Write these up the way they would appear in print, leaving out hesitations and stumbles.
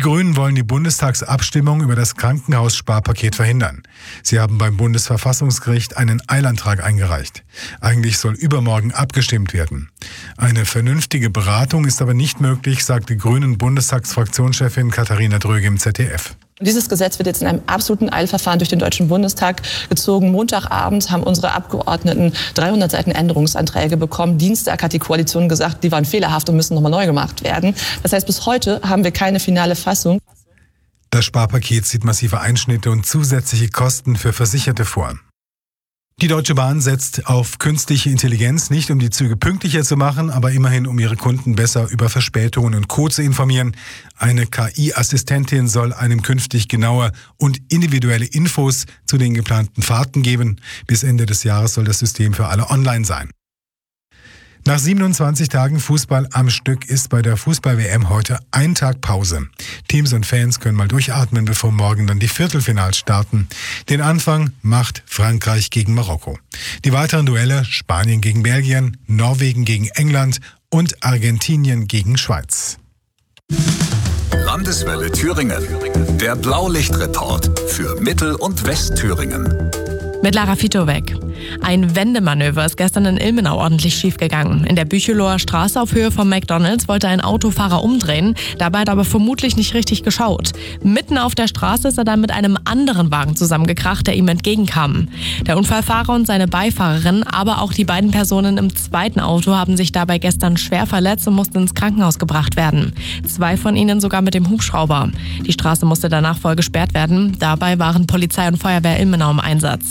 Die Grünen wollen die Bundestagsabstimmung über das Krankenhaussparpaket verhindern. Sie haben beim Bundesverfassungsgericht einen Eilantrag eingereicht. Eigentlich soll übermorgen abgestimmt werden. Eine vernünftige Beratung ist aber nicht möglich, sagt die Grünen-Bundestagsfraktionschefin Katharina Dröge im ZDF. Dieses Gesetz wird jetzt in einem absoluten Eilverfahren durch den Deutschen Bundestag gezogen. Montagabend haben unsere Abgeordneten 300 Seiten Änderungsanträge bekommen. Dienstag hat die Koalition gesagt, die waren fehlerhaft und müssen nochmal neu gemacht werden. Das heißt, bis heute haben wir keine finale Fassung. Das Sparpaket sieht massive Einschnitte und zusätzliche Kosten für Versicherte vor. Die Deutsche Bahn setzt auf künstliche Intelligenz, nicht um die Züge pünktlicher zu machen, aber immerhin um ihre Kunden besser über Verspätungen und Co. zu informieren. Eine KI-Assistentin soll einem künftig genaue und individuelle Infos zu den geplanten Fahrten geben. Bis Ende des Jahres soll das System für alle online sein. Nach 27 Tagen Fußball am Stück ist bei der Fußball-WM heute ein Tag Pause. Teams und Fans können mal durchatmen, bevor morgen dann die Viertelfinals starten. Den Anfang macht Frankreich gegen Marokko. Die weiteren Duelle Spanien gegen Belgien, Norwegen gegen England und Argentinien gegen Schweiz. Landeswelle Thüringen. Der Blaulichtreport für Mittel- und Westthüringen. Mit Lara Fitowek. Ein Wendemanöver ist gestern in Ilmenau ordentlich schiefgegangen. In der Bücheloher Straße auf Höhe vom McDonald's wollte ein Autofahrer umdrehen. Dabei hat er aber vermutlich nicht richtig geschaut. Mitten auf der Straße ist er dann mit einem anderen Wagen zusammengekracht, der ihm entgegenkam. Der Unfallfahrer und seine Beifahrerin, aber auch die beiden Personen im zweiten Auto haben sich dabei gestern schwer verletzt und mussten ins Krankenhaus gebracht werden. 2 von ihnen sogar mit dem Hubschrauber. Die Straße musste danach voll gesperrt werden. Dabei waren Polizei und Feuerwehr Ilmenau im Einsatz.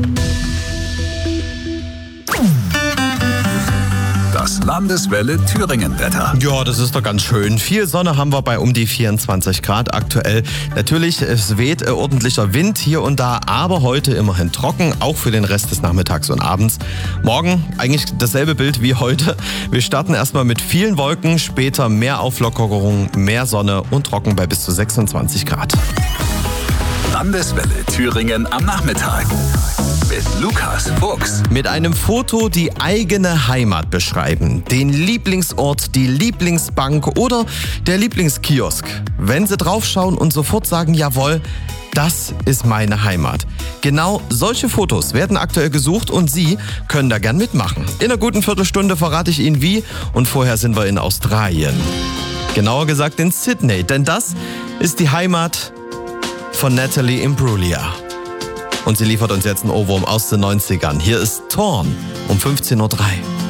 Das Landeswelle Thüringen-Wetter. Ja, das ist doch ganz schön. Viel Sonne haben wir bei um die 24 Grad aktuell. Natürlich, es weht ordentlicher Wind hier und da, aber heute immerhin trocken, auch für den Rest des Nachmittags und Abends. Morgen eigentlich dasselbe Bild wie heute. Wir starten erstmal mit vielen Wolken, später mehr Auflockerung, mehr Sonne und trocken bei bis zu 26 Grad. Landeswelle Thüringen am Nachmittag. Mit Lukas Fuchs. Mit einem Foto die eigene Heimat beschreiben, den Lieblingsort, die Lieblingsbank oder der Lieblingskiosk. Wenn Sie draufschauen und sofort sagen, jawohl, das ist meine Heimat. Genau solche Fotos werden aktuell gesucht und Sie können da gern mitmachen. In einer guten Viertelstunde verrate ich Ihnen wie und vorher sind wir in Australien. Genauer gesagt in Sydney, denn das ist die Heimat von Natalie Imbruglia. Und sie liefert uns jetzt einen Ohrwurm aus den 90ern. Hier ist Torn um 15:03 Uhr.